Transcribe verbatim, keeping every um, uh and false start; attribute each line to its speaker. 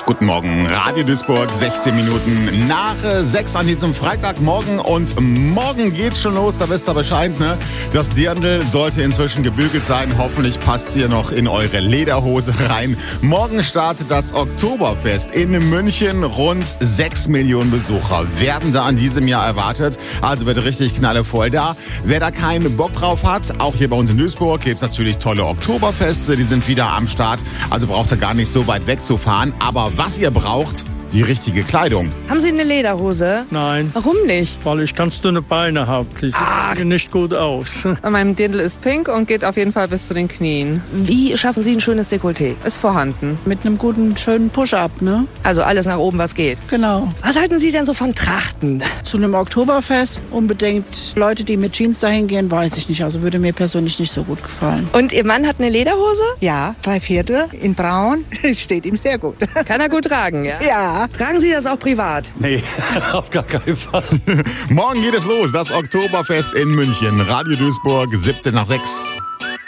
Speaker 1: Guten Morgen, Radio Duisburg, sechzehn Minuten nach sechs an diesem Freitagmorgen und morgen geht's schon los, da wisst ihr Bescheid, ne? Das Dirndl sollte inzwischen gebügelt sein, hoffentlich passt ihr noch in eure Lederhose rein. Morgen startet das Oktoberfest in München, rund sechs Millionen Besucher werden da an diesem Jahr erwartet, also wird richtig knallevoll da. Wer da keinen Bock drauf hat, auch hier bei uns in Duisburg gibt's natürlich tolle Oktoberfeste, die sind wieder am Start, also braucht ihr gar nicht so weit wegzufahren, aber was ihr braucht, die richtige Kleidung.
Speaker 2: Haben Sie eine Lederhose?
Speaker 3: Nein.
Speaker 2: Warum nicht?
Speaker 3: Weil ich ganz dünne Beine habe. Die sehen nicht gut aus.
Speaker 4: Mein Dirndl ist pink und geht auf jeden Fall bis zu den Knien.
Speaker 2: Wie schaffen Sie ein schönes Dekolleté?
Speaker 4: Ist vorhanden.
Speaker 5: Mit einem guten, schönen Push-Up, ne?
Speaker 2: Also alles nach oben, was geht.
Speaker 5: Genau.
Speaker 2: Was halten Sie denn so von Trachten?
Speaker 5: Zu einem Oktoberfest unbedingt Leute, die mit Jeans dahin gehen, weiß ich nicht. Also würde mir persönlich nicht so gut gefallen.
Speaker 2: Und Ihr Mann hat eine Lederhose?
Speaker 6: Ja, drei Viertel in braun. Steht ihm sehr gut.
Speaker 2: Kann er gut tragen, ja?
Speaker 6: Ja.
Speaker 2: Tragen Sie das auch privat?
Speaker 3: Nee, auf gar keinen Fall.
Speaker 1: Morgen geht es los, das Oktoberfest in München. Radio Duisburg, siebzehn nach sechs.